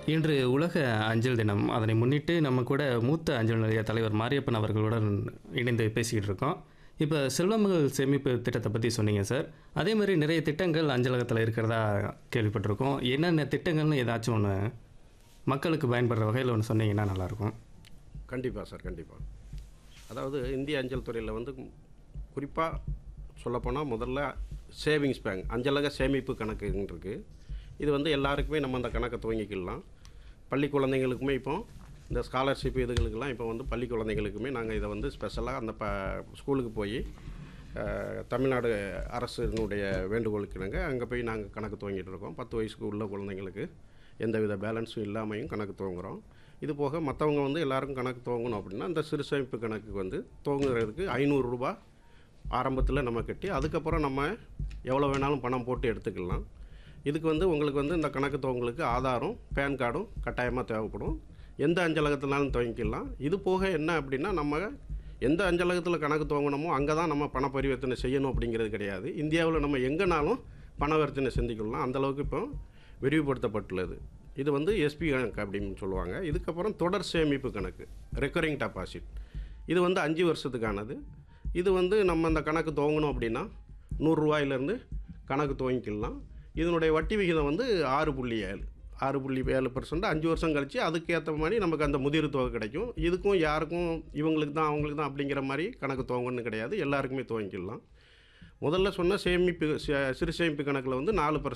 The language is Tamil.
இன்று உலக அஞ்சல் தினம். அதனை முன்னிட்டு நம்ம கூட மூத்த அஞ்சல் நிலைய தலைவர் மாரியப்பன் அவர்களுடன் இணைந்து பேசிக்கிட்டு இருக்கோம். இப்ப செல்வமகள் சேமிப்பு திட்டத்த பத்தி சொன்னீங்க சார். அதே மாரி நிறைய திட்டங்கள் அஞ்சலகத்துல இருக்கிறதா கேள்விப்பட்டிருக்கோம். என்னென்ன திட்டங்கள்னு ஏதாச்சும் ஒண்ணு மக்களுக்கு பயன்படுற வகையில ஒண்ணு சொன்னீங்கன்னா நல்லாயிருக்கும். கண்டிப்பாக சார், கண்டிப்பாக. அதாவது இந்திய அஞ்சல் துறையில் வந்து குறிப்பாக சொல்லப்போனால் முதல்ல சேவிங்ஸ் பேங்க் அஞ்சலக சேமிப்பு கணக்குன்னு இருக்குது. இது வந்து எல்லாருக்குமே நம்ம அந்த கணக்கை துவங்கிக்கலாம். பள்ளி குழந்தைங்களுக்குமே இப்போ இந்த ஸ்காலர்ஷிப் இதுகளுக்கெல்லாம் இப்போ வந்து பள்ளி குழந்தைங்களுக்குமே நாங்கள் இதை வந்து ஸ்பெஷலாக அந்த ஸ்கூலுக்கு போய் தமிழ்நாடு அரசினுடைய வேண்டுகோளுக்கு இணங்க அங்கே போய் நாங்கள் கணக்கு துவங்கிட்டு இருக்கோம். 10 வயசுக்கு உள்ள குழந்தைங்களுக்கு எந்தவித பேலன்ஸும் இல்லாமையும் கணக்கு துவங்குகிறோம். இது போக மற்றவங்க வந்து எல்லாருக்கும் கணக்கு துவங்கணும் அப்படின்னா அந்த சிறு சேமிப்பு கணக்கு வந்து துவங்குறதுக்கு ரூ. 500 ஆரம்பத்தில் நம்ம கட்டி அதுக்கப்புறம் நம்ம எவ்வளோ வேணாலும் பணம் போட்டு எடுத்துக்கலாம். இதுக்கு வந்து உங்களுக்கு வந்து இந்த கணக்கு துவங்களுக்கு ஆதாரம், பேன் கார்டும் கட்டாயமாக தேவைப்படும். எந்த அஞ்சலகத்தினாலும் துவங்கிக்கலாம். இது போக என்ன அப்படின்னா நம்ம எந்த அஞ்சலகத்தில் கணக்கு துவங்கணுமோ அங்கே தான் நம்ம பண பரிவர்த்தனை செய்யணும் அப்படிங்கிறது கிடையாது. இந்தியாவில் நம்ம எங்கேனாலும் பணவர்த்தனை செஞ்சுக்கலாம். அந்தளவுக்கு இப்போ விரிவுபடுத்தப்பட்டுள்ளது. இது வந்து எஸ்பி கணக்கு அப்படின்னு சொல்லுவாங்க. இதுக்கப்புறம் தொடர் சேமிப்பு கணக்கு, ரெக்கரிங் டெபாசிட். இது வந்து 5 வருஷத்துக்கானது. இது வந்து நம்ம அந்த கணக்கு துவங்கணும் அப்படின்னா ரூ. 100 கணக்கு துவங்கிக்கலாம். இதனுடைய வட்டி விகிதம் வந்து 6.7% 5 வருஷம் கழித்து அதுக்கேற்ற மாதிரி நமக்கு அந்த முதிர் தொகை கிடைக்கும். இதுக்கும் யாருக்கும் இவங்களுக்கு தான் அவங்களுக்கு தான் அப்படிங்கிற மாதிரி கணக்கு துவங்கணும்னு கிடையாது. எல்லாருக்குமே துவங்கிக்கலாம். முதல்ல சொன்ன சிறு சேமிப்பு கணக்கில் வந்து 4%